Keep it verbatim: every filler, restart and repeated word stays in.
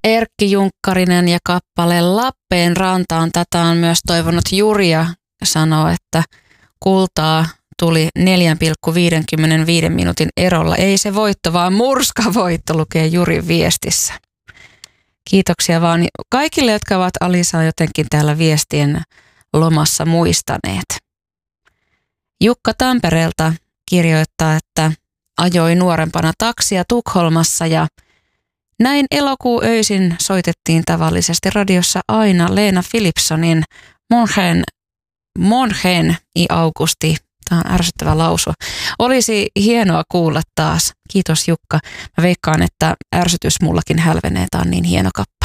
Erkki Junkkarinen ja kappale Lappeen rantaan. Tätä on myös toivonut Juri ja sanoo, että kultaa tuli neljä pilkku viisikymmentäviisi minuutin erolla. Ei se voitto, vaan murskavoitto, lukee Jurin viestissä. Kiitoksia vaan kaikille, jotka ovat Alisaa jotenkin täällä viestien lomassa muistaneet. Jukka Tampereelta kirjoittaa, että ajoi nuorempana taksia Tukholmassa ja näin elokuun öisin soitettiin tavallisesti radiossa aina Leena Philipsonin Monhen, Monhen i Augusti. Tämä on ärsyttävä lausu. Olisi hienoa kuulla taas. Kiitos Jukka. Mä veikkaan, että ärsytys mullakin hälvenee. Tämä on niin hieno kappale.